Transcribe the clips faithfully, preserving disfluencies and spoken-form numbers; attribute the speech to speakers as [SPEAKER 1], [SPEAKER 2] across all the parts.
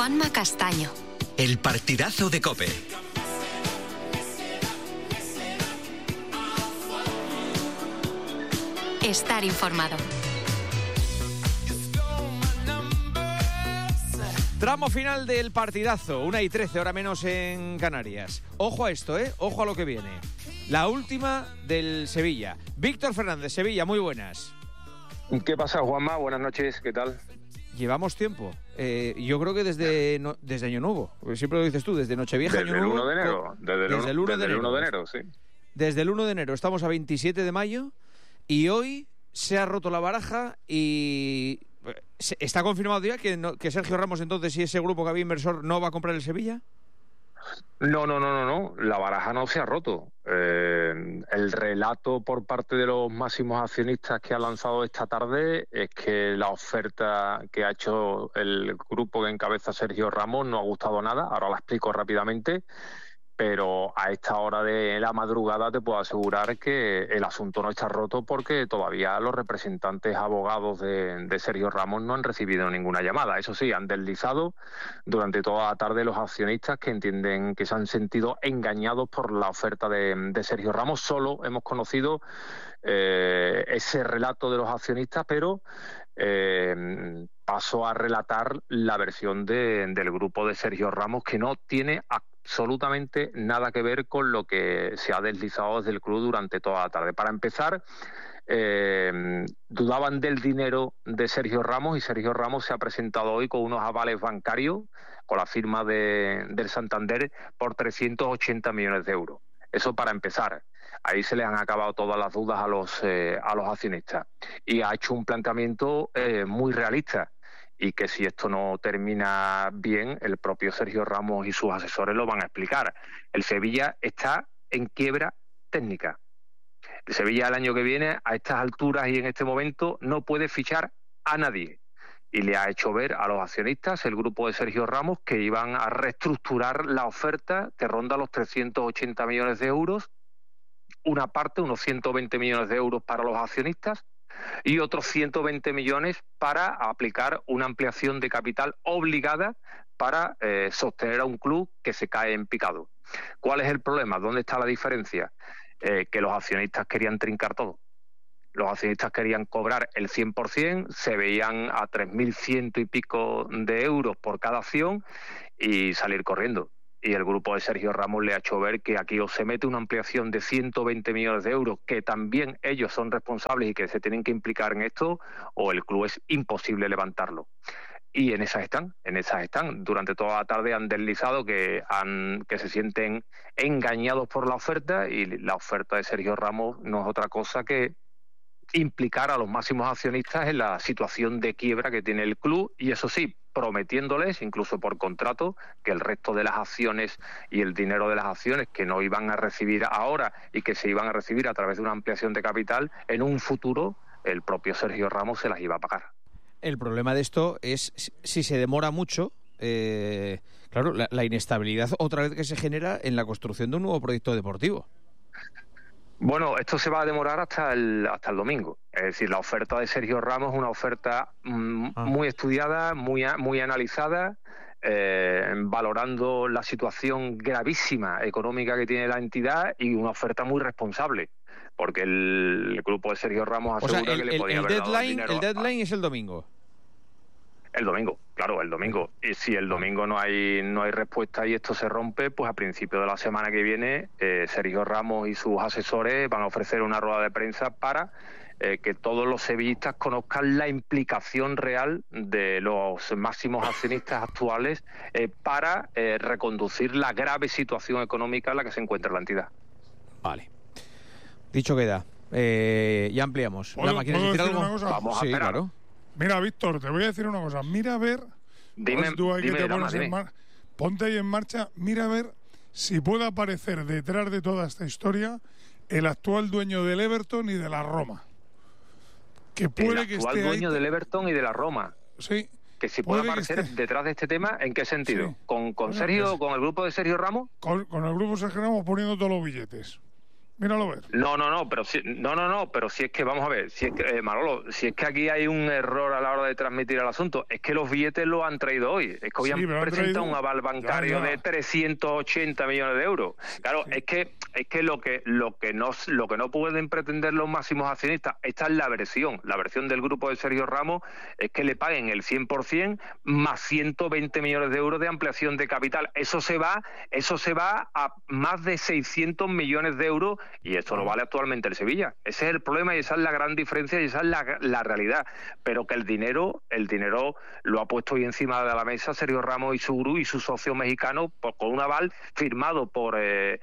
[SPEAKER 1] Juanma Castaño.
[SPEAKER 2] El partidazo de COPE.
[SPEAKER 1] Estar informado.
[SPEAKER 3] Tramo final del partidazo, una y trece, hora menos en Canarias. Ojo a esto, ¿eh? Ojo a lo que viene. La última del Sevilla. Víctor Fernández, Sevilla, muy buenas.
[SPEAKER 4] ¿Qué pasa, Juanma? Buenas noches, ¿qué tal?
[SPEAKER 3] Llevamos tiempo. Eh, yo creo que desde no, desde Año Nuevo. Siempre lo dices tú, desde Nochevieja,
[SPEAKER 4] Año
[SPEAKER 3] Nuevo.
[SPEAKER 4] Desde el uno de enero. Desde el, desde el uno de enero. de enero, sí.
[SPEAKER 3] Desde el uno de enero. Estamos a veintisiete de mayo y hoy se ha roto la baraja y... ¿Está confirmado ya que, no, que Sergio Ramos, entonces, si ese grupo que había inversor, no va a comprar el Sevilla?
[SPEAKER 4] No, no, no, no, no. La baraja no se ha roto. Eh, el relato por parte de los máximos accionistas que ha lanzado esta tarde es que la oferta que ha hecho el grupo que encabeza Sergio Ramos no ha gustado nada. Ahora la explico rápidamente. Pero a esta hora de la madrugada te puedo asegurar que el asunto no está roto porque todavía los representantes abogados de, de Sergio Ramos no han recibido ninguna llamada. Eso sí, han deslizado durante toda la tarde los accionistas que entienden que se han sentido engañados por la oferta de, de Sergio Ramos. Solo hemos conocido eh, ese relato de los accionistas, pero eh, paso a relatar la versión de, del grupo de Sergio Ramos, que no tiene absolutamente nada que ver con lo que se ha deslizado desde el club durante toda la tarde. Para empezar, eh, dudaban del dinero de Sergio Ramos y Sergio Ramos se ha presentado hoy con unos avales bancarios con la firma de, del Santander por trescientos ochenta millones de euros. Eso para empezar. Ahí se les han acabado todas las dudas a los, eh, a los accionistas. Y ha hecho un planteamiento eh, muy realista. Y que si esto no termina bien, el propio Sergio Ramos y sus asesores lo van a explicar. El Sevilla está en quiebra técnica. El Sevilla el año que viene, a estas alturas y en este momento, no puede fichar a nadie. Y le ha hecho ver a los accionistas, el grupo de Sergio Ramos, que iban a reestructurar la oferta que ronda los trescientos ochenta millones de euros. Una parte, unos ciento veinte millones de euros para los accionistas, y otros ciento veinte millones para aplicar una ampliación de capital obligada para eh, sostener a un club que se cae en picado. ¿Cuál es el problema? ¿Dónde está la diferencia? Eh, que los accionistas querían trincar todo. Los accionistas querían cobrar el cien por ciento, se veían a tres mil ciento y pico de euros por cada acción y salir corriendo. Y el grupo de Sergio Ramos le ha hecho ver que aquí o se mete una ampliación de ciento veinte millones de euros, que también ellos son responsables y que se tienen que implicar en esto, o el club es imposible levantarlo. Y en esas están, en esas están. Durante toda la tarde han deslizado que, han, que se sienten engañados por la oferta, y la oferta de Sergio Ramos no es otra cosa que implicar a los máximos accionistas en la situación de quiebra que tiene el club, y eso sí, prometiéndoles, incluso por contrato, que el resto de las acciones y el dinero de las acciones que no iban a recibir ahora y que se iban a recibir a través de una ampliación de capital, en un futuro el propio Sergio Ramos se las iba a pagar.
[SPEAKER 3] El problema de esto es si se demora mucho, eh, claro, la, la inestabilidad otra vez que se genera en la construcción de un nuevo proyecto deportivo.
[SPEAKER 4] Bueno, esto se va a demorar hasta el hasta el domingo. Es decir, la oferta de Sergio Ramos es una oferta mmm, ah. muy estudiada, muy, muy analizada, eh, valorando la situación gravísima económica que tiene la entidad, y una oferta muy responsable, porque el, el grupo de Sergio Ramos asegura, o sea, el, que le podía
[SPEAKER 3] el, el
[SPEAKER 4] haber
[SPEAKER 3] deadline,
[SPEAKER 4] dado dinero.
[SPEAKER 3] El deadline a... es el domingo.
[SPEAKER 4] El domingo, claro, el domingo. Y si el domingo no hay no hay respuesta y esto se rompe, pues a principio de la semana que viene, eh, Sergio Ramos y sus asesores van a ofrecer una rueda de prensa para eh, que todos los sevillistas conozcan la implicación real de los máximos accionistas actuales eh, para eh, reconducir la grave situación económica en la que se encuentra la entidad.
[SPEAKER 3] Vale. Dicho queda. Eh, ya ampliamos.
[SPEAKER 5] ¿Puedo,
[SPEAKER 3] ¿Quieres decir algo?
[SPEAKER 4] Vamos a
[SPEAKER 3] sí,
[SPEAKER 4] esperar.
[SPEAKER 3] Claro.
[SPEAKER 5] Mira, Víctor, te voy a decir una cosa. Mira a ver,
[SPEAKER 4] dime,
[SPEAKER 5] tú ahí
[SPEAKER 4] dime,
[SPEAKER 5] que te
[SPEAKER 4] dama,
[SPEAKER 5] pones en mar... ponte ahí en marcha, mira a ver si puede aparecer detrás de toda esta historia el actual dueño del Everton y de la Roma. Que puede
[SPEAKER 4] el
[SPEAKER 5] que
[SPEAKER 4] actual
[SPEAKER 5] esté
[SPEAKER 4] dueño
[SPEAKER 5] ahí...
[SPEAKER 4] del Everton y de la Roma.
[SPEAKER 5] Sí.
[SPEAKER 4] Que si puede, puede aparecer esté... detrás de este tema, ¿en qué sentido?
[SPEAKER 5] Sí.
[SPEAKER 4] ¿Con, con Sergio, con el grupo de Sergio Ramos?
[SPEAKER 5] Con, con el grupo de Sergio Ramos poniendo todos los billetes. Míralo a ver.
[SPEAKER 4] No, no, no, pero si, no, no, no, pero si es que, vamos a ver, si es que, eh, Manolo, si es que aquí hay un error a la hora de transmitir el asunto, es que los billetes los han traído hoy, es que hoy
[SPEAKER 5] Sí,
[SPEAKER 4] han
[SPEAKER 5] pero han
[SPEAKER 4] presentado
[SPEAKER 5] traído-
[SPEAKER 4] un aval bancario
[SPEAKER 5] Ya, ya.
[SPEAKER 4] de trescientos ochenta millones de euros. Claro, es que es que lo que lo que no lo que no pueden pretender los máximos accionistas, esta es la versión, la versión del grupo de Sergio Ramos, es que le paguen el cien por ciento más ciento veinte millones de euros de ampliación de capital. Eso se va, eso se va a más de seiscientos millones de euros y esto no vale actualmente el Sevilla. Ese es el problema y esa es la gran diferencia y esa es la, la realidad. Pero que el dinero, el dinero lo ha puesto hoy encima de la mesa Sergio Ramos y su grupo y su socio mexicano por, con un aval firmado por eh,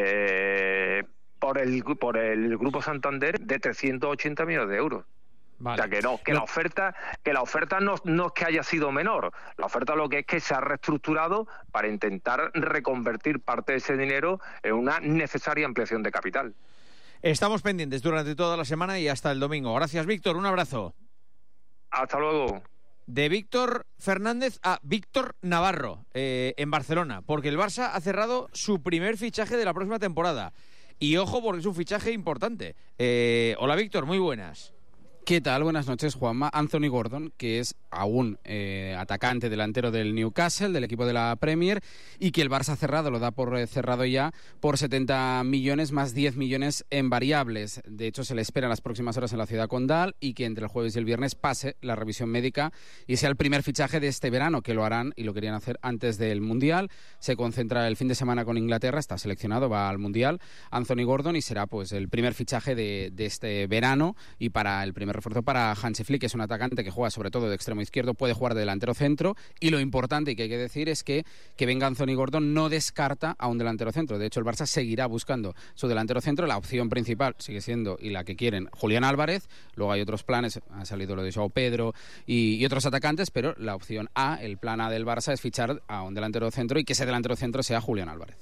[SPEAKER 4] eh, por el por el Grupo Santander de trescientos ochenta millones de euros.
[SPEAKER 3] Vale.
[SPEAKER 4] O sea que no, que la oferta, que la oferta no, no es que haya sido menor, la oferta lo que es que se ha reestructurado para intentar reconvertir parte de ese dinero en una necesaria ampliación de capital.
[SPEAKER 3] Estamos pendientes durante toda la semana y hasta el domingo. Gracias, Víctor. Un abrazo.
[SPEAKER 4] Hasta luego.
[SPEAKER 3] De Víctor Fernández a Víctor Navarro, eh, en Barcelona, porque el Barça ha cerrado su primer fichaje de la próxima temporada. Y ojo, porque es un fichaje importante. Eh, hola, Víctor, muy buenas.
[SPEAKER 6] ¿Qué tal? Buenas noches, Juanma. Anthony Gordon, que es aún eh, atacante delantero del Newcastle, del equipo de la Premier, y que el Barça ha cerrado, lo da por eh, cerrado ya, por setenta millones más diez millones en variables. De hecho, se le espera en las próximas horas en la ciudad condal y que entre el jueves y el viernes pase la revisión médica y sea el primer fichaje de este verano, que lo harán y lo querían hacer antes del Mundial. Se concentra el fin de semana con Inglaterra, está seleccionado, va al Mundial, Anthony Gordon, y será pues el primer fichaje de, de este verano y para el primer refuerzo para Hansi Flick, que es un atacante que juega sobre todo de extremo izquierdo, puede jugar de delantero centro, y lo importante y que hay que decir es que que venga Anthony Gordon no descarta a un delantero centro. De hecho, el Barça seguirá buscando su delantero centro. La opción principal sigue siendo, y la que quieren, Julián Álvarez. Luego hay otros planes, ha salido lo de João Pedro y, y otros atacantes, pero la opción A, el plan A del Barça, es fichar a un delantero centro y que ese delantero centro sea Julián Álvarez.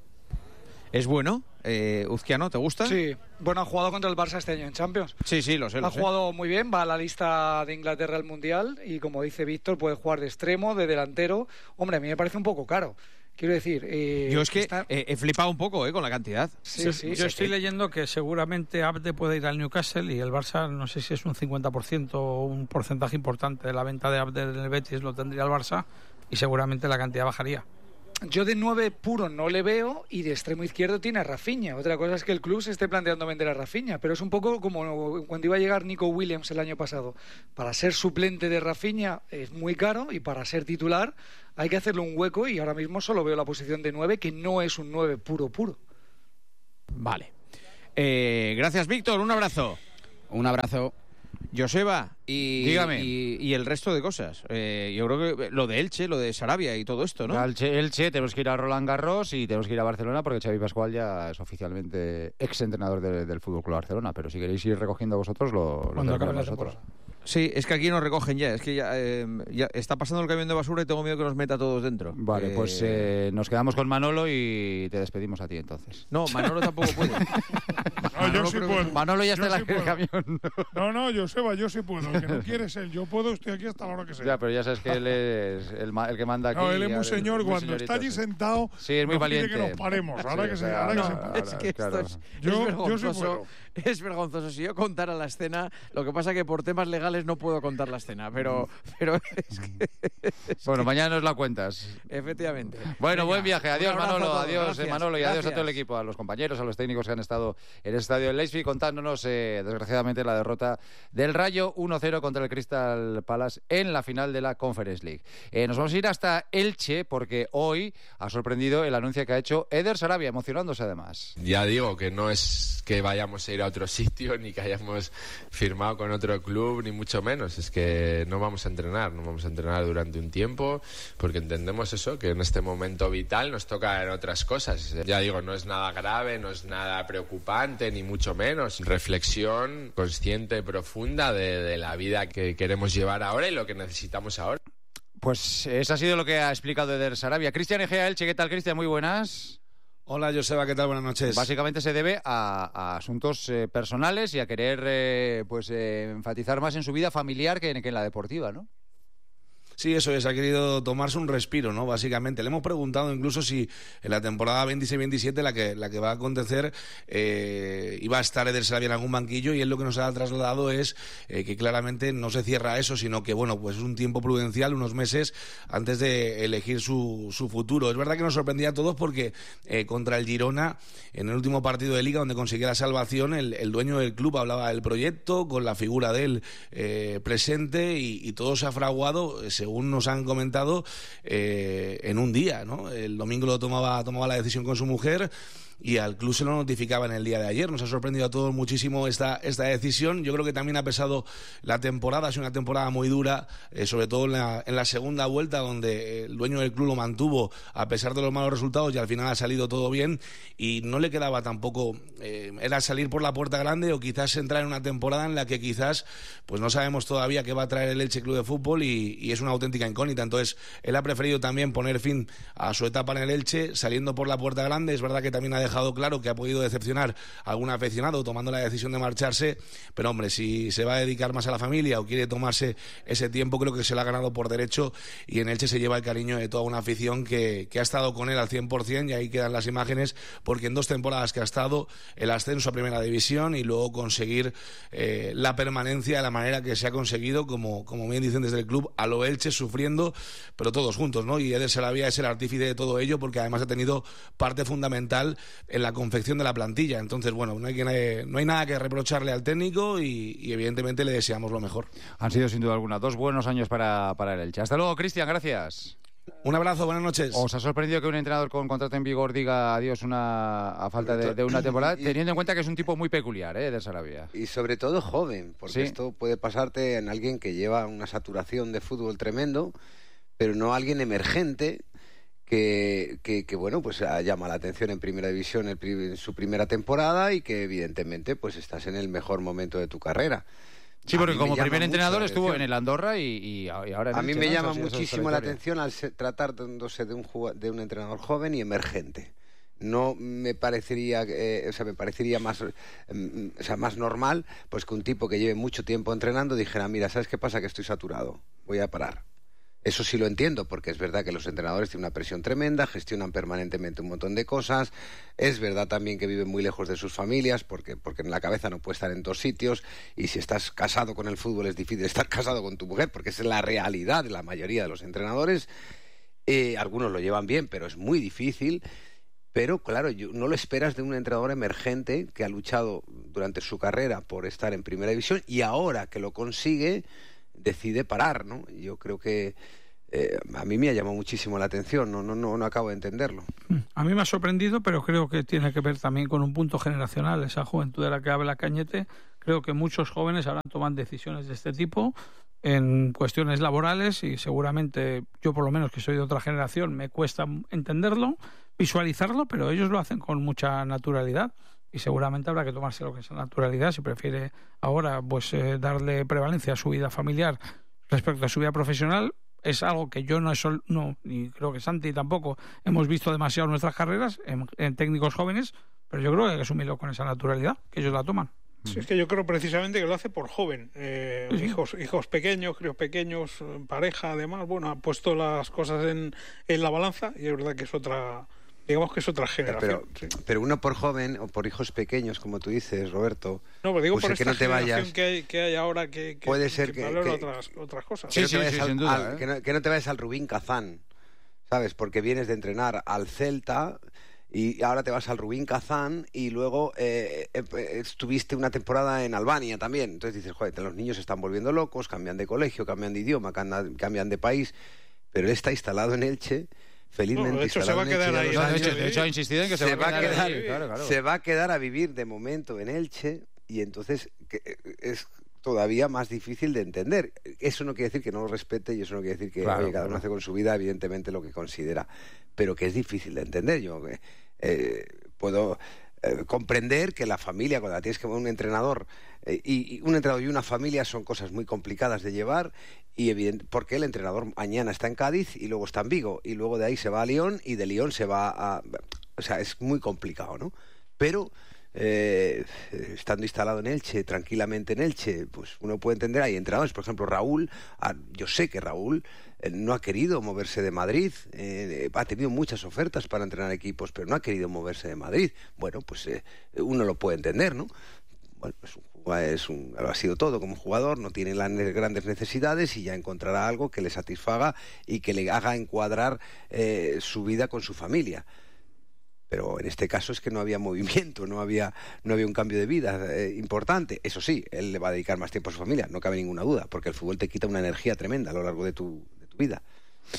[SPEAKER 3] ¿Es bueno? Eh, Uzquiano, ¿te gusta?
[SPEAKER 7] Sí, bueno, ha jugado contra el Barça este año en Champions.
[SPEAKER 3] Sí, sí, lo sé, lo
[SPEAKER 7] Ha
[SPEAKER 3] sé.
[SPEAKER 7] jugado muy bien, va a la lista de Inglaterra al Mundial y, como dice Víctor, puede jugar de extremo, de delantero. Hombre, a mí me parece un poco caro. Quiero decir... Eh,
[SPEAKER 3] Yo es que
[SPEAKER 7] está...
[SPEAKER 3] eh, he flipado un poco eh, con la cantidad.
[SPEAKER 7] Sí, sí,
[SPEAKER 8] Yo
[SPEAKER 7] sí,
[SPEAKER 8] estoy
[SPEAKER 7] sí.
[SPEAKER 8] leyendo que seguramente Abde puede ir al Newcastle y el Barça, no sé si es un cincuenta por ciento o un porcentaje importante de la venta de Abde en el Betis lo tendría el Barça y seguramente la cantidad bajaría.
[SPEAKER 7] Yo de nueve puro no le veo y de extremo izquierdo tiene a Rafinha. Otra cosa es que el club se esté planteando vender a Rafinha, pero es un poco como cuando iba a llegar Nico Williams el año pasado. Para ser suplente de Rafinha es muy caro y para ser titular hay que hacerle un hueco y ahora mismo solo veo la posición de nueve, que no es un nueve puro puro.
[SPEAKER 3] Vale. Eh, gracias, Víctor. Un abrazo.
[SPEAKER 6] Un abrazo.
[SPEAKER 3] Joseba, y,
[SPEAKER 9] Dígame.
[SPEAKER 3] y, y el resto de cosas. Eh, yo creo que lo de Elche, lo de Sarabia y todo esto, ¿no?
[SPEAKER 9] Elche, Elche, tenemos que ir a Roland Garros y tenemos que ir a Barcelona porque Xavi Pascual ya es oficialmente ex-entrenador de, del Fútbol Club Barcelona. Pero si queréis ir recogiendo vosotros, lo, lo
[SPEAKER 8] Cuando
[SPEAKER 9] tenemos
[SPEAKER 8] acabe la
[SPEAKER 9] nosotros.
[SPEAKER 8] temporada.
[SPEAKER 3] Sí, es que aquí nos recogen ya. Es que ya, eh, ya está pasando el camión de basura y tengo miedo que nos meta a todos dentro.
[SPEAKER 9] Vale,
[SPEAKER 3] Eh,
[SPEAKER 9] pues eh, nos quedamos con Manolo y te despedimos a ti entonces.
[SPEAKER 3] No, Manolo tampoco puede.
[SPEAKER 5] No, yo sí
[SPEAKER 3] creo que-
[SPEAKER 5] puedo.
[SPEAKER 9] Manolo ya
[SPEAKER 5] Yo
[SPEAKER 9] está en
[SPEAKER 5] sí
[SPEAKER 9] el
[SPEAKER 5] puedo.
[SPEAKER 9] camión.
[SPEAKER 5] No, no, Joseba, yo sí puedo. El que no quiere es él. Yo puedo, estoy aquí hasta la hora que sea.
[SPEAKER 9] Ya, pero ya sabes que él es el, ma- el que manda aquí.
[SPEAKER 5] No, él es muy
[SPEAKER 9] ahora-
[SPEAKER 5] señor.
[SPEAKER 9] muy
[SPEAKER 5] Cuando está allí
[SPEAKER 9] señorito, sí.
[SPEAKER 5] sentado,
[SPEAKER 9] Sí, es muy
[SPEAKER 5] nos pide
[SPEAKER 9] valiente.
[SPEAKER 5] que nos paremos. Ahora
[SPEAKER 9] Sí,
[SPEAKER 5] que
[SPEAKER 9] o
[SPEAKER 5] se,
[SPEAKER 9] sea,
[SPEAKER 5] ahora que
[SPEAKER 9] no,
[SPEAKER 5] se
[SPEAKER 9] no,
[SPEAKER 5] para.
[SPEAKER 3] Es que esto
[SPEAKER 9] claro.
[SPEAKER 3] es,
[SPEAKER 5] Yo-
[SPEAKER 3] es
[SPEAKER 5] yo sí
[SPEAKER 3] vergonzoso.
[SPEAKER 5] puedo.
[SPEAKER 3] Es vergonzoso. Si yo contara la escena, lo que pasa que por temas legales no puedo contar la escena, pero, pero es que...
[SPEAKER 9] Bueno, mañana nos la cuentas.
[SPEAKER 3] Efectivamente.
[SPEAKER 9] Bueno,
[SPEAKER 3] Venga,
[SPEAKER 9] buen viaje.
[SPEAKER 3] un
[SPEAKER 9] Adiós,
[SPEAKER 3] abrazo a
[SPEAKER 9] Manolo.
[SPEAKER 3] todos.
[SPEAKER 9] Adiós,
[SPEAKER 3] Gracias,
[SPEAKER 9] eh, Manolo. Y adiós a
[SPEAKER 3] gracias.
[SPEAKER 9] todo el equipo, a los compañeros, a los técnicos que han estado en el estadio del Leipzig contándonos, eh, desgraciadamente, la derrota del Rayo uno cero contra el Crystal Palace en la final de la Conference League. Eh, nos vamos a ir hasta Elche porque hoy ha sorprendido el anuncio que ha hecho Eder Sarabia, emocionándose además.
[SPEAKER 10] Ya digo que no es que vayamos a ir a otro sitio, ni que hayamos firmado con otro club, ni mucho menos. Es que no vamos a entrenar, no vamos a entrenar durante un tiempo, porque entendemos eso, que en este momento vital nos toca en otras cosas. Ya digo, no es nada grave, no es nada preocupante, ni mucho menos. Reflexión consciente, profunda de, de la vida que queremos llevar ahora y lo que necesitamos ahora.
[SPEAKER 9] Pues eso ha sido lo que ha explicado Eder Sarabia. Cristian Egea Elche, ¿qué tal, Cristian? Muy buenas.
[SPEAKER 11] Hola, Joseba, ¿qué tal? Buenas noches.
[SPEAKER 9] Básicamente se debe a, a asuntos eh, personales y a querer eh, pues eh, enfatizar más en su vida familiar que en, que en la deportiva, ¿no?
[SPEAKER 11] Sí, eso es, ha querido tomarse un respiro, ¿no? Básicamente. Le hemos preguntado incluso si en la temporada veintiséis veintisiete, la que, la que va a acontecer, eh, iba a estar Eder Sarabia en algún banquillo, y él lo que nos ha trasladado es eh, que claramente no se cierra eso, sino que, bueno, pues es un tiempo prudencial, unos meses antes de elegir su, su futuro. Es verdad que nos sorprendía a todos porque eh, contra el Girona, en el último partido de Liga donde consiguió la salvación, el, el dueño del club hablaba del proyecto con la figura de él eh, presente, y, y todo se ha fraguado, según nos han comentado, eh, en un día, ¿no? El domingo lo tomaba, tomaba la decisión con su mujer, y al club se lo notificaba en el día de ayer. Nos ha sorprendido a todos muchísimo esta, esta decisión. Yo creo que también ha pesado la temporada, ha sido una temporada muy dura, eh, sobre todo en la, en la segunda vuelta, donde el dueño del club lo mantuvo a pesar de los malos resultados, y al final ha salido todo bien, y no le quedaba tampoco, eh, era salir por la puerta grande, o quizás entrar en una temporada en la que quizás pues no sabemos todavía qué va a traer el Elche Club de Fútbol, y, y es una auténtica incógnita. Entonces él ha preferido también poner fin a su etapa en el Elche saliendo por la puerta grande. Es verdad que también ha dejado claro que ha podido decepcionar a algún aficionado tomando la decisión de marcharse, pero hombre, si se va a dedicar más a la familia o quiere tomarse ese tiempo, creo que se lo ha ganado por derecho, y en Elche se lleva el cariño de toda una afición que, que ha estado con él al cien por cien, y ahí quedan las imágenes, porque en dos temporadas que ha estado, el ascenso a Primera División y luego conseguir eh, la permanencia de la manera que se ha conseguido, como, como bien dicen desde el club, a lo Elche, sufriendo, pero todos juntos, ¿no? Y Eder Sarabia es el artífice de todo ello, porque además ha tenido parte fundamental en la confección de la plantilla. Entonces, bueno, no hay, que, no hay nada que reprocharle al técnico, y, y evidentemente le deseamos lo mejor.
[SPEAKER 9] Han sido sin duda alguna dos buenos años para, para el Elche. Hasta luego, Cristian, gracias.
[SPEAKER 11] Un abrazo, buenas noches.
[SPEAKER 9] ¿Os ha sorprendido que un entrenador con contrato en vigor diga adiós una, a falta de, de una temporada, y, teniendo en cuenta que es un tipo muy peculiar, ¿eh?, de Sarabia?
[SPEAKER 12] Y sobre todo joven, porque ¿sí? Esto puede pasarte en alguien que lleva una saturación de fútbol tremendo, pero no alguien emergente que, que, que bueno, pues llama la atención en Primera División en, en su primera temporada, y que evidentemente pues estás en el mejor momento de tu carrera.
[SPEAKER 9] Sí, porque como primer entrenador estuvo en el Andorra y, y, y ahora en
[SPEAKER 12] A mí
[SPEAKER 9] Elche,
[SPEAKER 12] me
[SPEAKER 9] ¿no?
[SPEAKER 12] llama
[SPEAKER 9] Eso,
[SPEAKER 12] muchísimo la atención al ser, tratándose de un, de un entrenador joven y emergente. No me parecería, eh, o sea, me parecería más, eh, o sea, más normal, pues que un tipo que lleve mucho tiempo entrenando dijera, mira, ¿sabes qué pasa? Que estoy saturado, voy a parar. Eso sí lo entiendo, porque es verdad que los entrenadores tienen una presión tremenda, gestionan permanentemente un montón de cosas. Es verdad también que viven muy lejos de sus familias, porque, porque en la cabeza no puede estar en dos sitios, y si estás casado con el fútbol es difícil estar casado con tu mujer, porque esa es la realidad de la mayoría de los entrenadores. Eh, algunos lo llevan bien, pero es muy difícil. Pero claro, yo, no lo esperas de un entrenador emergente que ha luchado durante su carrera por estar en Primera División, y ahora que lo consigue decide parar, ¿no? Yo creo que eh, a mí me ha llamado muchísimo la atención, no, no, no, no acabo de entenderlo.
[SPEAKER 8] A mí me ha sorprendido, pero creo que tiene que ver también con un punto generacional, esa juventud de la que habla Cañete. Creo que muchos jóvenes ahora toman decisiones de este tipo en cuestiones laborales, y seguramente yo, por lo menos que soy de otra generación, me cuesta entenderlo, visualizarlo, pero ellos lo hacen con mucha naturalidad. Y seguramente habrá que tomarse lo que es la naturalidad. Si prefiere ahora pues eh, darle prevalencia a su vida familiar respecto a su vida profesional, es algo que yo no, es, no y creo que Santi tampoco hemos visto demasiado en nuestras carreras, en, en técnicos jóvenes, pero yo creo que hay que asumirlo con esa naturalidad, que ellos la toman.
[SPEAKER 5] Sí, es que yo creo precisamente que lo hace por joven. Eh, sí. hijos, hijos pequeños, críos pequeños, pareja, además, bueno, ha puesto las cosas en, en la balanza, y es verdad que es otra... Digamos que es otra generación.
[SPEAKER 12] Pero, sí. pero uno por joven o por hijos pequeños, como tú dices, Roberto.
[SPEAKER 5] No, pero digo
[SPEAKER 12] pues
[SPEAKER 5] por esta
[SPEAKER 12] que no te
[SPEAKER 5] generación
[SPEAKER 12] vayas,
[SPEAKER 5] que, hay, que hay ahora que, que
[SPEAKER 12] puede ser
[SPEAKER 5] que,
[SPEAKER 12] que,
[SPEAKER 5] que,
[SPEAKER 12] que
[SPEAKER 5] otras, otras cosas.
[SPEAKER 12] Sí,
[SPEAKER 5] Que
[SPEAKER 12] sí,
[SPEAKER 5] no
[SPEAKER 12] sí,
[SPEAKER 5] al,
[SPEAKER 12] sin duda.
[SPEAKER 5] Al,
[SPEAKER 12] ¿eh? que, no, que no te vayas al Rubín Kazán, ¿sabes? Porque vienes de entrenar al Celta y ahora te vas al Rubín Kazán, y luego eh, eh, estuviste una temporada en Albania también. Entonces dices, joder, los niños se están volviendo locos, cambian de colegio, cambian de idioma, cambian de país, pero él está instalado en Elche. Felizmente
[SPEAKER 5] no, de hecho se va a quedar ahí.
[SPEAKER 9] No, de, hecho, de hecho ha insistido en que se, se va a quedar,
[SPEAKER 12] quedar
[SPEAKER 9] ahí. Claro, claro.
[SPEAKER 12] Se va a quedar a vivir de momento en Elche, y entonces que es todavía más difícil de entender. Eso no quiere decir que no lo respete, y eso no quiere decir que
[SPEAKER 9] claro,
[SPEAKER 12] oye, cada
[SPEAKER 9] claro.
[SPEAKER 12] uno hace con su vida evidentemente lo que considera, pero que es difícil de entender. Yo eh, puedo eh, comprender que la familia, cuando la tienes que ver un entrenador eh, y, y un entrenador y una familia son cosas muy complicadas de llevar, y evidente, porque el entrenador mañana está en Cádiz y luego está en Vigo, y luego de ahí se va a Lyon, y de Lyon se va a... O sea, es muy complicado, ¿no? Pero eh, estando instalado en Elche, tranquilamente en Elche, pues uno puede entender, hay entrenadores, por ejemplo Raúl, ah, yo sé que Raúl eh, no ha querido moverse de Madrid, eh, ha tenido muchas ofertas para entrenar equipos, pero no ha querido moverse de Madrid. Bueno, pues eh, uno lo puede entender, ¿no? Bueno, es un Es un, ha sido todo como jugador, no tiene las grandes necesidades y ya encontrará algo que le satisfaga y que le haga encuadrar eh, su vida con su familia. Pero en este caso es que no había movimiento, no había, no había un cambio de vida eh, importante. Eso sí, él le va a dedicar más tiempo a su familia, no cabe ninguna duda, porque el fútbol te quita una energía tremenda a lo largo de tu, de tu vida.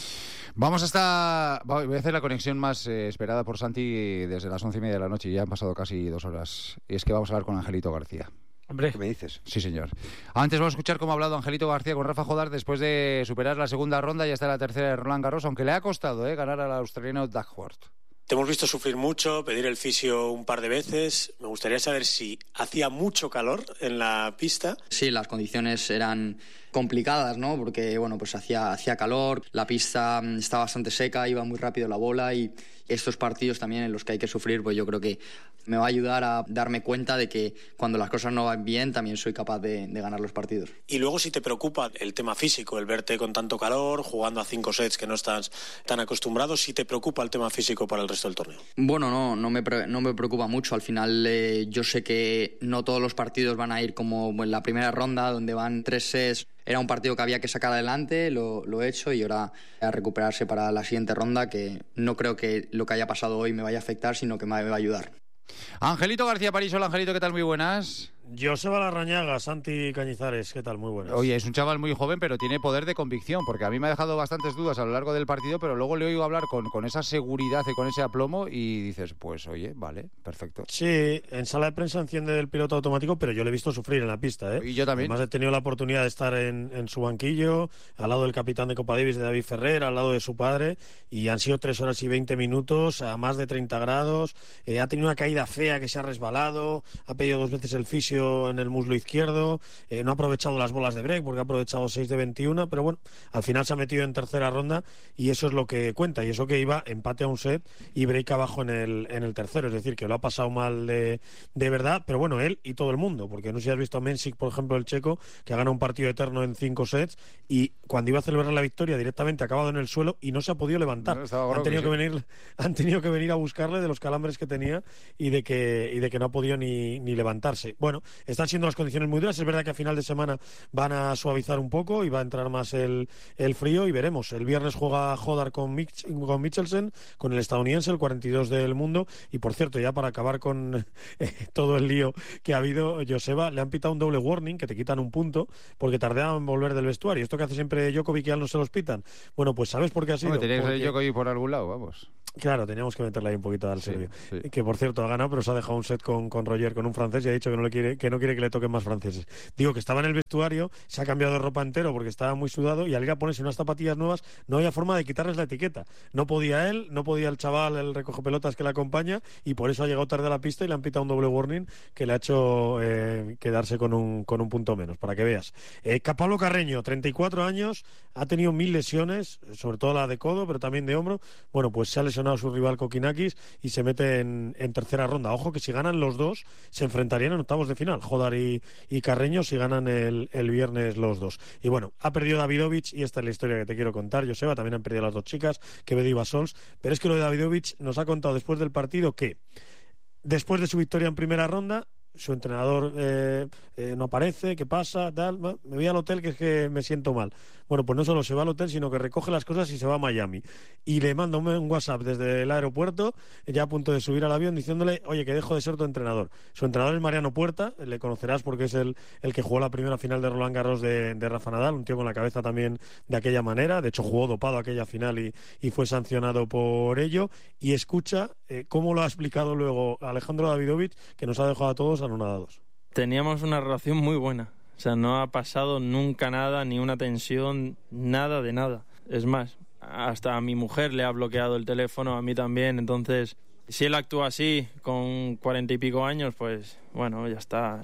[SPEAKER 9] Vamos hasta... Voy a hacer la conexión más eh, esperada por Santi desde las once y media de la noche y ya han pasado casi dos horas. Y es que vamos a hablar con Angelito García.
[SPEAKER 8] Hombre,
[SPEAKER 12] ¿qué me dices?
[SPEAKER 9] Sí, señor. Antes vamos a escuchar cómo ha hablado Angelito García con Rafa Jodar después de superar la segunda ronda y hasta la tercera de Roland Garros, aunque le ha costado eh, ganar al australiano Duckworth.
[SPEAKER 13] Te hemos visto sufrir mucho, pedir el fisio un par de veces. Me gustaría saber si hacía mucho calor en la pista.
[SPEAKER 14] Sí, las condiciones eran complicadas, ¿no? Porque, bueno, pues hacía, hacía calor, la pista estaba bastante seca, iba muy rápido la bola y estos partidos también en los que hay que sufrir, pues yo creo que me va a ayudar a darme cuenta de que cuando las cosas no van bien también soy capaz de, de ganar los partidos.
[SPEAKER 13] Y luego si te preocupa el tema físico, el verte con tanto calor, jugando a cinco sets que no estás tan acostumbrado, si te preocupa el tema físico para el resto del torneo.
[SPEAKER 14] Bueno, no, no me, no me preocupa mucho. Al final eh, yo sé que no todos los partidos van a ir como en la primera ronda, donde van tres sets. Era un partido que había que sacar adelante, lo, lo he hecho y ahora a recuperarse para la siguiente ronda, que no creo que lo que haya pasado hoy me vaya a afectar, sino que me va a ayudar.
[SPEAKER 9] Angelito García París, hola Angelito, ¿qué tal? Muy buenas.
[SPEAKER 15] Joseba Larrañaga, Santi Cañizares, ¿qué tal? Muy buenas.
[SPEAKER 9] Oye, es un chaval muy joven, pero tiene poder de convicción, porque a mí me ha dejado bastantes dudas a lo largo del partido, pero luego le oigo hablar con, con esa seguridad y con ese aplomo y dices, pues oye, vale, perfecto.
[SPEAKER 15] Sí, en sala de prensa enciende el piloto automático, pero yo le he visto sufrir en la pista, ¿eh?
[SPEAKER 9] Y yo también.
[SPEAKER 15] Además he tenido la oportunidad de estar en, en su banquillo, al lado del capitán de Copa Davis, de David Ferrer, al lado de su padre, y han sido tres horas y veinte minutos a más de treinta grados, eh, ha tenido una caída fea que se ha resbalado, ha pedido dos veces el fisio en el muslo izquierdo, eh, no ha aprovechado las bolas de break porque ha aprovechado seis de veintiuno, pero bueno, al final se ha metido en tercera ronda y eso es lo que cuenta, y eso que iba empate a un set y break abajo en el, en el tercero, es decir, que lo ha pasado mal de, de verdad, pero bueno, él y todo el mundo, porque no sé si has visto a Mensik, por ejemplo, el checo, que ha ganado un partido eterno en cinco sets y cuando iba a celebrar la victoria directamente ha acabado en el suelo y no se ha podido levantar. No, han, tenido que, que sí. venir, han tenido que venir a buscarle de los calambres que tenía y de que, y de que no ha podido ni, ni levantarse. Bueno, están siendo las condiciones muy duras. Es verdad que a final de semana van a suavizar un poco y va a entrar más el, el frío y veremos. El viernes juega Jodar con, Mich, con Michelsen, con el estadounidense, el cuarenta y dos del mundo. Y por cierto, ya para acabar con eh, todo el lío que ha habido, Joseba, le han pitado un doble warning, que te quitan un punto, porque tardaban en volver del vestuario. Esto que hace siempre Djokovic y ya no se los pitan. Bueno, pues ¿sabes por qué ha sido?
[SPEAKER 9] Hombre, tenéis
[SPEAKER 15] porque...
[SPEAKER 9] el Djokovic por algún lado, vamos.
[SPEAKER 15] Claro, teníamos que meterle ahí un poquito al
[SPEAKER 9] sí,
[SPEAKER 15] serbio.
[SPEAKER 9] Sí.
[SPEAKER 15] Que por cierto ha ganado, pero se ha dejado un set con, con Roger, con un francés, y ha dicho que no, le quiere, que no quiere que le toquen más franceses. Digo que estaba en el vestuario, se ha cambiado de ropa entero porque estaba muy sudado y al ir a ponerse unas zapatillas nuevas no había forma de quitarles la etiqueta. No podía él, no podía el chaval, el recoge pelotas que le acompaña, y por eso ha llegado tarde a la pista y le han pitado un doble warning que le ha hecho eh, quedarse con un, con un punto menos, para que veas. Eh, Pablo Carreño, treinta y cuatro años, ha tenido mil lesiones, sobre todo la de codo, pero también de hombro. Bueno, pues se ha lesionado su rival Kokinakis y se mete en, en tercera ronda. Ojo que si ganan los dos, se enfrentarían en octavos de final, Jodar y, y Carreño, si ganan el, el viernes los dos. Y bueno, ha perdido Davidovich, y esta es la historia que te quiero contar, Joseba. También han perdido las dos chicas, Quevedo y Basols, pero es que lo de Davidovich nos ha contado después del partido que después de su victoria en primera ronda, su entrenador eh, eh, no aparece, ¿qué pasa? Tal, me voy al hotel, que es que me siento mal. Bueno, pues no solo se va al hotel, sino que recoge las cosas y se va a Miami. Y le manda un WhatsApp desde el aeropuerto, ya a punto de subir al avión, diciéndole, oye, que dejo de ser tu entrenador. Su entrenador es Mariano Puerta, le conocerás porque es el, el que jugó la primera final de Roland Garros de, de Rafa Nadal, un tío con la cabeza también de aquella manera. De hecho, jugó dopado aquella final y, y fue sancionado por ello. Y escucha eh, cómo lo ha explicado luego Alejandro Davidovich, que nos ha dejado a todos anonadados.
[SPEAKER 16] Teníamos una relación muy buena. O sea, no ha pasado nunca nada, ni una tensión, nada de nada. Es más, hasta a mi mujer le ha bloqueado el teléfono, a mí también. Entonces, si él actúa así, con cuarenta y pico años, pues bueno, ya está.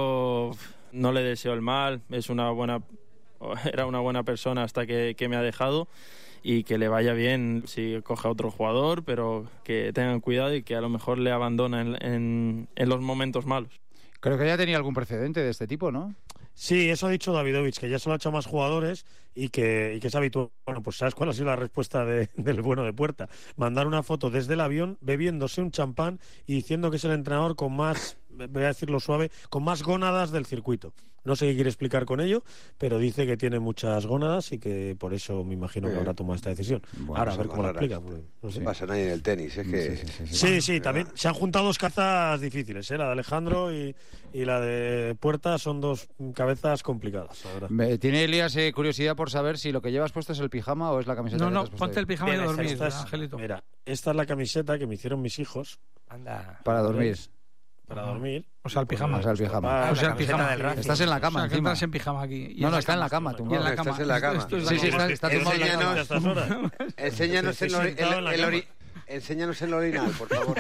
[SPEAKER 16] Yo no le deseo el mal, es una buena, era una buena persona hasta que, que me ha dejado. y que le vaya bien si coge a otro jugador, pero que tengan cuidado y que a lo mejor le abandona en, en, en los momentos malos.
[SPEAKER 9] Creo que ya tenía algún precedente de este tipo, ¿no?
[SPEAKER 15] Sí, eso ha dicho Davidovich, que ya se lo ha hecho a más jugadores y que, y que es habitual. Bueno, pues ¿sabes cuál ha sido la respuesta de, del bueno de Puerta? Mandar una foto desde el avión bebiéndose un champán y diciendo que es el entrenador con más, voy a decirlo suave, con más gónadas del circuito. No sé qué quiere explicar con ello, pero dice que tiene muchas gónadas y que por eso me imagino que habrá tomado esta decisión.
[SPEAKER 12] Bueno,
[SPEAKER 15] Ahora, a ver cómo lo explica.
[SPEAKER 12] Pues,
[SPEAKER 15] no sé.
[SPEAKER 12] No pasa nada en el tenis, es que...
[SPEAKER 15] Sí, sí, sí, sí. sí, sí también se han juntado dos cazas difíciles, ¿eh? La de Alejandro y, y la de Puerta son dos cabezas complicadas.
[SPEAKER 9] Me, ¿Tiene Elías eh, curiosidad por saber si lo que llevas puesto es el pijama o es la camiseta?
[SPEAKER 8] No,
[SPEAKER 9] que
[SPEAKER 8] no,
[SPEAKER 9] te has puesto
[SPEAKER 8] ponte
[SPEAKER 9] ahí?
[SPEAKER 8] el pijama y a dormir,
[SPEAKER 15] esta es,
[SPEAKER 8] Angelito.
[SPEAKER 15] Mira, esta es la camiseta que me hicieron mis hijos.
[SPEAKER 17] Anda.
[SPEAKER 9] Para dormir.
[SPEAKER 15] Para dormir.
[SPEAKER 8] O sea, el pijama.
[SPEAKER 9] O sea, el pijama.
[SPEAKER 8] O sea, el pijama.
[SPEAKER 9] Estás en la cama,
[SPEAKER 8] o sea,
[SPEAKER 9] encima.
[SPEAKER 8] Estás en pijama aquí.
[SPEAKER 9] No, no, está en la cama, tumbado.
[SPEAKER 8] Y en la cama.
[SPEAKER 12] Estás en la cama.
[SPEAKER 8] Esto es la
[SPEAKER 9] Sí, sí,
[SPEAKER 8] cama.
[SPEAKER 9] está, está tumbado en la cama.
[SPEAKER 15] Estas horas.
[SPEAKER 12] Enséñanos el, ori- el, el ori- Enséñanos el orinal, por favor.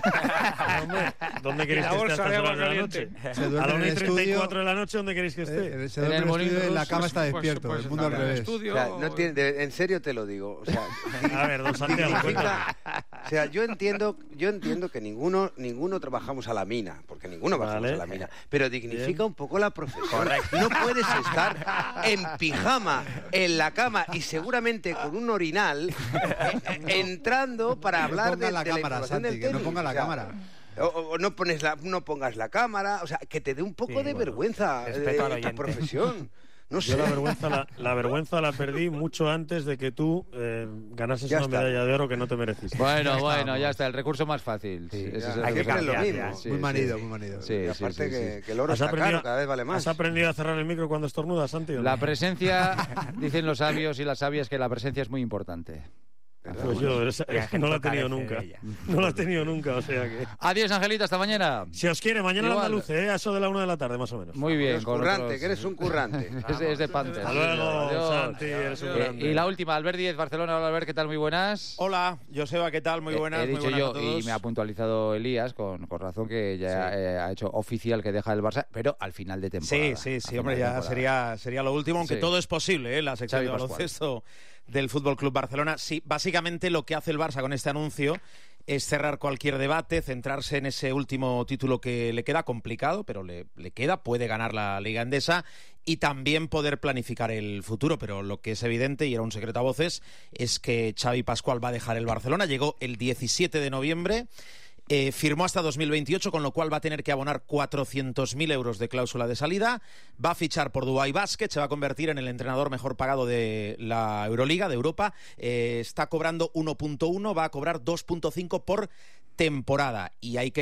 [SPEAKER 15] ¿Dónde queréis que esté a estas horas de la noche? A la una y treinta y cuatro de la noche, ¿dónde queréis que esté?
[SPEAKER 18] Eh, se duerme en el estudio, en la cama está despierto,
[SPEAKER 8] pues,
[SPEAKER 18] el mundo al
[SPEAKER 8] en el
[SPEAKER 18] revés.
[SPEAKER 8] estudio,
[SPEAKER 12] O sea, no tiene, de- en serio te lo digo. O sea,
[SPEAKER 15] A ver, don Santiago,
[SPEAKER 12] significa- o sea, yo entiendo, yo entiendo que ninguno, ninguno trabajamos a la mina, porque ninguno
[SPEAKER 15] Vale.
[SPEAKER 12] bajamos a la mina, pero dignifica
[SPEAKER 15] Bien.
[SPEAKER 12] un poco la profesión. No puedes estar en pijama, en la cama y seguramente con un orinal eh, entrando para hablar
[SPEAKER 18] ponga
[SPEAKER 12] de,
[SPEAKER 18] la
[SPEAKER 12] de la
[SPEAKER 18] cámara,
[SPEAKER 12] información
[SPEAKER 18] Santi,
[SPEAKER 12] del
[SPEAKER 18] que no
[SPEAKER 12] tenis.
[SPEAKER 18] ponga la
[SPEAKER 12] O sea,
[SPEAKER 18] cámara.
[SPEAKER 12] O, o no pones la, no pongas la cámara, o sea, que te dé un poco
[SPEAKER 17] Sí,
[SPEAKER 12] de
[SPEAKER 17] bueno,
[SPEAKER 12] vergüenza
[SPEAKER 17] respeto al
[SPEAKER 12] de tu
[SPEAKER 17] oyente.
[SPEAKER 12] profesión. No sé.
[SPEAKER 15] Yo la vergüenza la, la vergüenza la perdí mucho antes de que tú eh, ganases
[SPEAKER 12] Ya
[SPEAKER 15] una
[SPEAKER 12] está.
[SPEAKER 15] medalla de oro que no te mereciste.
[SPEAKER 9] Bueno, bueno, ya está, el recurso más fácil.
[SPEAKER 17] Sí,
[SPEAKER 9] Ese
[SPEAKER 17] ya.
[SPEAKER 9] es el
[SPEAKER 17] Hay que
[SPEAKER 9] recurso.
[SPEAKER 12] Siempre lo
[SPEAKER 17] cambiar,
[SPEAKER 12] mismo.
[SPEAKER 9] Sí,
[SPEAKER 18] Muy
[SPEAKER 9] sí,
[SPEAKER 18] manido,
[SPEAKER 9] sí.
[SPEAKER 18] muy manido.
[SPEAKER 9] Sí,
[SPEAKER 12] Y
[SPEAKER 9] sí,
[SPEAKER 12] aparte
[SPEAKER 9] sí,
[SPEAKER 12] que,
[SPEAKER 9] sí.
[SPEAKER 12] que el oro
[SPEAKER 15] ¿Has
[SPEAKER 12] está
[SPEAKER 15] aprendido,
[SPEAKER 12] caro, cada vez vale más.
[SPEAKER 15] ¿Has aprendido a cerrar el micro cuando estornudas, Santi? o no?
[SPEAKER 9] La presencia, dicen los sabios y las sabias, que la presencia es muy importante.
[SPEAKER 15] Pues yo esa-
[SPEAKER 17] Ya que
[SPEAKER 15] no la he
[SPEAKER 17] toca
[SPEAKER 15] tenido
[SPEAKER 17] decir
[SPEAKER 15] nunca.
[SPEAKER 17] ella.
[SPEAKER 15] No la he tenido nunca, o sea que...
[SPEAKER 9] Adiós, Angelita, hasta mañana.
[SPEAKER 15] Si os quiere, mañana el
[SPEAKER 9] Igual.
[SPEAKER 15] andaluz, ¿eh? A eso de la una de la tarde, más o menos.
[SPEAKER 9] Muy bien.
[SPEAKER 12] Eres
[SPEAKER 9] con
[SPEAKER 12] currante,
[SPEAKER 9] otros-
[SPEAKER 12] que eres un currante.
[SPEAKER 9] Es de, es de Panther.
[SPEAKER 15] Hasta luego,
[SPEAKER 9] Adiós.
[SPEAKER 15] Santi, eres un
[SPEAKER 9] Eh,
[SPEAKER 15] grande.
[SPEAKER 9] y la última, Albert Díez, Barcelona. Hola, Albert, ¿qué tal? Muy buenas.
[SPEAKER 19] Hola, Joseba, ¿qué tal? Muy
[SPEAKER 9] Eh,
[SPEAKER 19] buenas,
[SPEAKER 9] He
[SPEAKER 19] muy
[SPEAKER 9] dicho
[SPEAKER 19] buenas
[SPEAKER 9] yo,
[SPEAKER 19] a todos.
[SPEAKER 9] y me ha puntualizado Elías, con, con razón, que ya
[SPEAKER 19] Sí.
[SPEAKER 9] eh, ha hecho oficial que deja el Barça, pero al final de temporada.
[SPEAKER 19] Sí, sí,
[SPEAKER 9] Al
[SPEAKER 19] sí,
[SPEAKER 9] final
[SPEAKER 19] hombre,
[SPEAKER 9] de
[SPEAKER 19] ya
[SPEAKER 9] temporada.
[SPEAKER 19] sería, sería lo último, aunque
[SPEAKER 9] Sí.
[SPEAKER 19] todo es posible, ¿eh? La sección
[SPEAKER 9] Xavi
[SPEAKER 19] de
[SPEAKER 9] Pascual.
[SPEAKER 19] baloncesto del Fútbol Club Barcelona. Sí, básicamente lo que hace el Barça con este anuncio es cerrar cualquier debate, centrarse en ese último título que le queda complicado, pero le, le queda, puede ganar la Liga Endesa y también poder planificar el futuro. Pero lo que es evidente, y era un secreto a voces, es que Xavi Pascual va a dejar el Barcelona. Llegó el diecisiete de noviembre. Eh, firmó hasta dos mil veintiocho, con lo cual va a tener que abonar cuatrocientos mil euros de cláusula de salida. Va a fichar por Dubai Basket, se va a convertir en el entrenador mejor pagado de la Euroliga, de Europa. Eh, está cobrando uno punto uno, va a cobrar dos punto cinco por temporada. Y hay que